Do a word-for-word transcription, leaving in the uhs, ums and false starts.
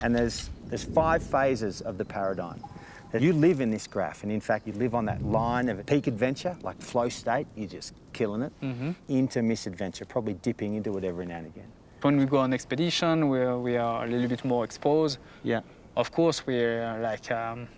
And there's, there's five phases of the paradigm. You live in this graph, and in fact, you live on that line of peak adventure, like flow state, you're just killing it, mm-hmm. into misadventure, probably dipping into it every now and again. When we go on expedition, where we are a little bit more exposed, yeah. of course, we're like um,